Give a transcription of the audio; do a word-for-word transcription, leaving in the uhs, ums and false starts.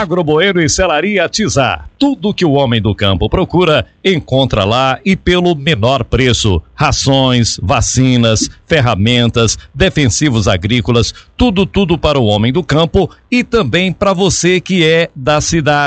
Agroboeiro e Celaria Tizá. Tudo que o homem do campo procura, encontra lá e pelo menor preço. Rações, vacinas, ferramentas, defensivos agrícolas, tudo, tudo para o homem do campo e também para você que é da cidade.